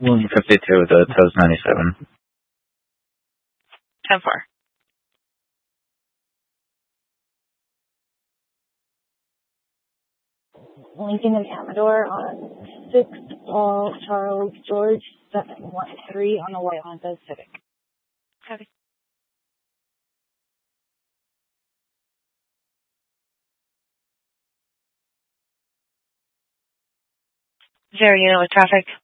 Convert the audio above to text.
William 52, the Toes 97. 10-4. Lincoln and Amador on 6 Paul Charles George 713 on the white Honda Civic. Copy. Zero unit with traffic.